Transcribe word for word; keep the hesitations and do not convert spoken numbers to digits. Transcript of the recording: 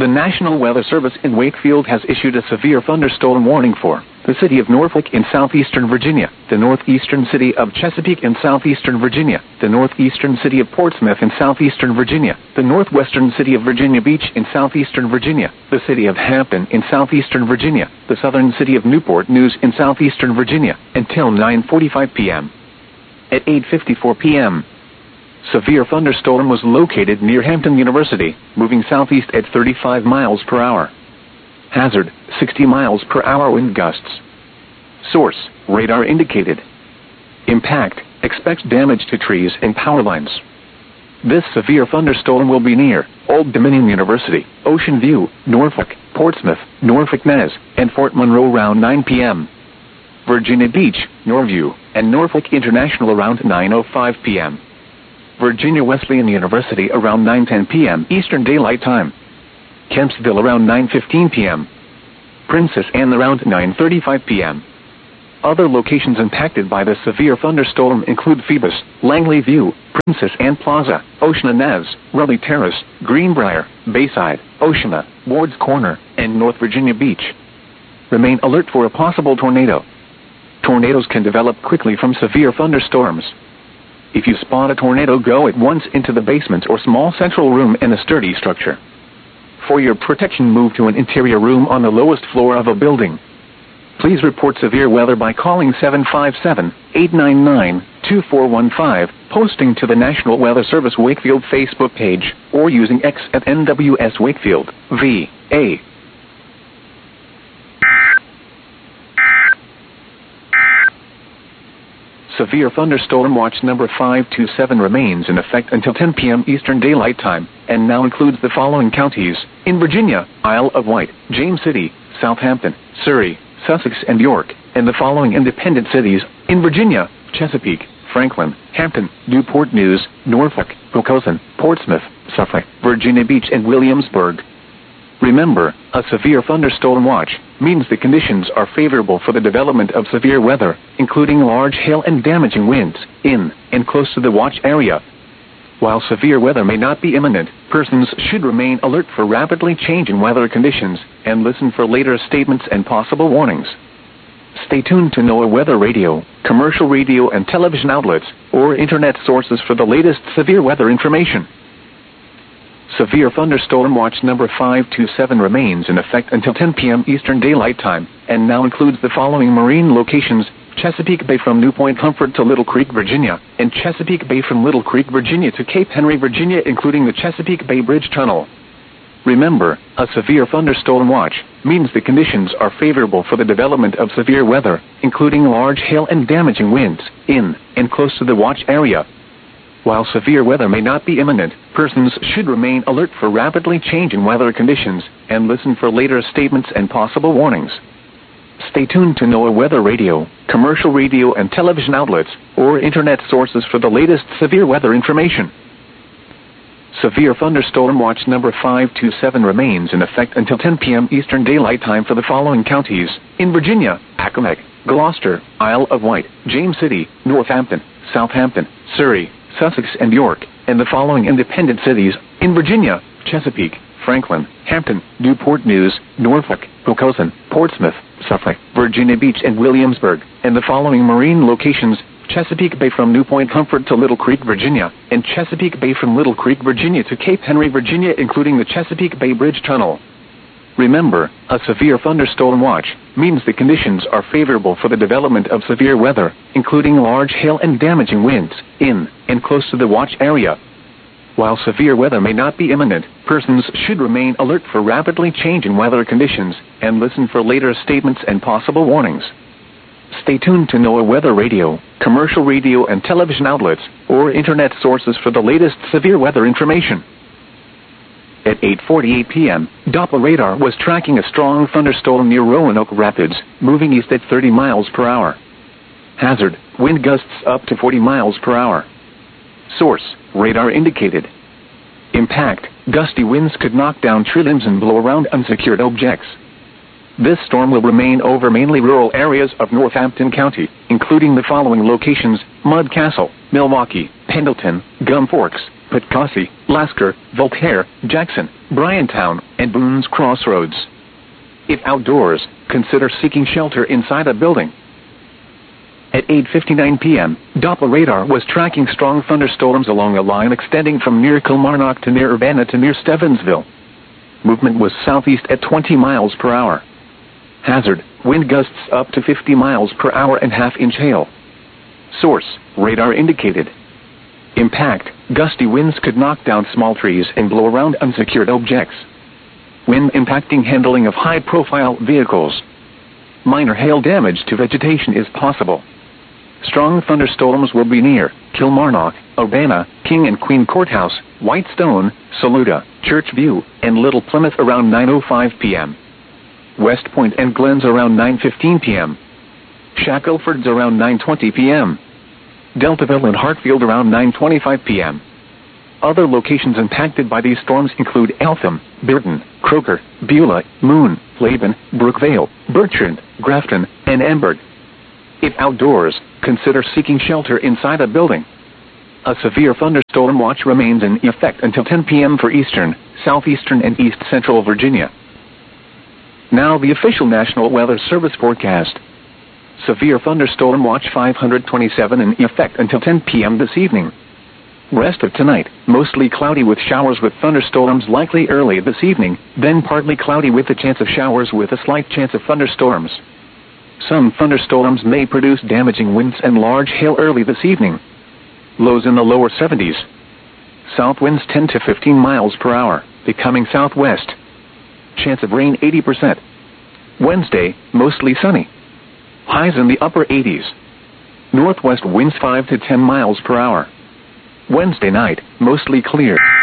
The National Weather Service in Wakefield has issued a severe thunderstorm warning for the city of Norfolk in southeastern Virginia, the northeastern city of Chesapeake in southeastern Virginia, the northeastern city of Portsmouth in southeastern Virginia, the northwestern city of Virginia Beach in southeastern Virginia, the city of Hampton in southeastern Virginia, the southern city of Newport News in southeastern Virginia, until nine forty-five p m At eight fifty-four p m, severe thunderstorm was located near Hampton University, moving southeast at thirty-five miles per hour. Hazard, sixty miles per hour wind gusts. Source, radar indicated. Impact, expect damage to trees and power lines. This severe thunderstorm will be near Old Dominion University, Ocean View, Norfolk, Portsmouth, Norfolk Nez, and Fort Monroe around nine p m Virginia Beach, Norview, and Norfolk International around nine oh five p m Virginia Wesleyan University around nine ten p m Eastern Daylight Time. Kempsville around nine fifteen p m Princess Anne around nine thirty-five p m Other locations impacted by the severe thunderstorm include Phoebus, Langley View, Princess Anne Plaza, Oceana Nez, Raleigh Terrace, Greenbrier, Bayside, Oceana, Ward's Corner, and North Virginia Beach. Remain alert for a possible tornado. Tornadoes can develop quickly from severe thunderstorms. If you spot a tornado, go at once into the basement or small central room in a sturdy structure. For your protection, move to an interior room on the lowest floor of a building. Please report severe weather by calling seven five seven, eight nine nine, two four one five, posting to the National Weather Service Wakefield Facebook page, or using X at N W S Wakefield, V A. Severe thunderstorm watch number five two seven remains in effect until ten p m Eastern Daylight Time, and now includes the following counties: in Virginia, Isle of Wight, James City, Southampton, Surrey, Sussex, and York, and the following independent cities: in Virginia, Chesapeake, Franklin, Hampton, Newport News, Norfolk, Hoboken, Portsmouth, Suffolk, Virginia Beach, and Williamsburg. Remember, a severe thunderstorm watch means the conditions are favorable for the development of severe weather, including large hail and damaging winds, in and close to the watch area. While severe weather may not be imminent, persons should remain alert for rapidly changing weather conditions and listen for later statements and possible warnings. Stay tuned to NOAA Weather Radio, commercial radio and television outlets, or internet sources for the latest severe weather information. Severe thunderstorm watch number five two seven remains in effect until ten p m Eastern Daylight Time, and now includes the following marine locations: Chesapeake Bay from New Point Comfort to Little Creek, Virginia, and Chesapeake Bay from Little Creek, Virginia to Cape Henry, Virginia, including the Chesapeake Bay Bridge Tunnel. Remember, a severe thunderstorm watch means the conditions are favorable for the development of severe weather, including large hail and damaging winds, in and close to the watch area. While severe weather may not be imminent, persons should remain alert for rapidly changing weather conditions and listen for later statements and possible warnings. Stay tuned to NOAA Weather Radio, commercial radio and television outlets, or internet sources for the latest severe weather information. Severe thunderstorm watch number five two seven remains in effect until ten p m Eastern Daylight Time for the following counties: in Virginia, Accomack, Gloucester, Isle of Wight, James City, Northampton, Southampton, Surrey, Sussex, and York, and the following independent cities: in Virginia, Chesapeake, Franklin, Hampton, Newport News, Norfolk, Hoboken, Portsmouth, Suffolk, Virginia Beach, and Williamsburg, and the following marine locations: Chesapeake Bay from New Point Comfort to Little Creek, Virginia, and Chesapeake Bay from Little Creek, Virginia to Cape Henry, Virginia, including the Chesapeake Bay Bridge Tunnel. Remember, a severe thunderstorm watch means the conditions are favorable for the development of severe weather, including large hail and damaging winds, in and close to the watch area. While severe weather may not be imminent, persons should remain alert for rapidly changing weather conditions and listen for later statements and possible warnings. Stay tuned to NOAA Weather Radio, commercial radio and television outlets, or internet sources for the latest severe weather information. At eight forty-eight p m, Doppler radar was tracking a strong thunderstorm near Roanoke Rapids, moving east at thirty miles per hour. Hazard, wind gusts up to forty miles per hour. Source, radar indicated. Impact, gusty winds could knock down tree limbs and blow around unsecured objects. This storm will remain over mainly rural areas of Northampton County, including the following locations: Mud Castle, Milwaukee, Pendleton, Gum Forks, Potosi, Lasker, Voltaire, Jackson, Bryantown, and Boone's Crossroads. If outdoors, consider seeking shelter inside a building. At eight fifty-nine p.m., Doppler radar was tracking strong thunderstorms along a line extending from near Kilmarnock to near Urbana to near Stevensville. Movement was southeast at twenty miles per hour. Hazard, wind gusts up to fifty miles per hour and half-inch hail. Source, radar indicated. Impact, gusty winds could knock down small trees and blow around unsecured objects. Wind impacting handling of high-profile vehicles. Minor hail damage to vegetation is possible. Strong thunderstorms will be near Kilmarnock, Urbana, King and Queen Courthouse, Whitestone, Saluda, Churchview, and Little Plymouth around nine oh five p.m. West Point and Glens around nine fifteen p.m. Shackelford's around nine twenty p.m. Deltaville and Hartfield around nine twenty-five p.m. Other locations impacted by these storms include Eltham, Bearden, Croker, Beulah, Moon, Laban, Brookvale, Bertrand, Grafton, and Emberg. If outdoors, consider seeking shelter inside a building. A severe thunderstorm watch remains in effect until ten p.m. for eastern, southeastern, and east central Virginia. Now the official National Weather Service forecast. Severe thunderstorm watch five hundred twenty-seven in effect until ten p.m. this evening. Rest of tonight, mostly cloudy with showers with thunderstorms likely early this evening, then partly cloudy with a chance of showers with a slight chance of thunderstorms. Some thunderstorms may produce damaging winds and large hail early this evening. Lows in the lower seventies. South winds ten to fifteen miles per hour, becoming southwest. Chance of rain eighty percent. Wednesday, mostly sunny. Highs in the upper eighties. Northwest winds five to ten miles per hour. Wednesday night, mostly clear.